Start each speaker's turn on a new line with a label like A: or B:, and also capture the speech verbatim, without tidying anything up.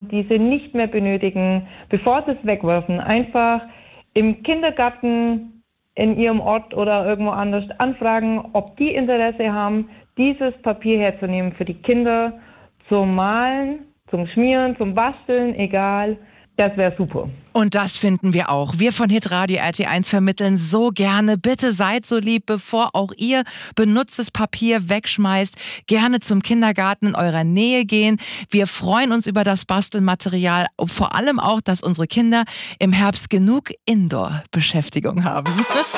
A: die sie nicht mehr benötigen, bevor sie es wegwerfen, einfach im Kindergarten in ihrem Ort oder irgendwo anders anfragen, ob die Interesse haben, dieses Papier herzunehmen für die Kinder zum Malen, zum Schmieren, zum Basteln, egal. Das wäre super.
B: Und das finden wir auch. Wir von Hitradio R T eins vermitteln so gerne. Bitte seid so lieb, bevor auch ihr benutztes Papier wegschmeißt, gerne zum Kindergarten in eurer Nähe gehen. Wir freuen uns über das Bastelmaterial, vor allem auch, dass unsere Kinder im Herbst genug Indoor-Beschäftigung haben.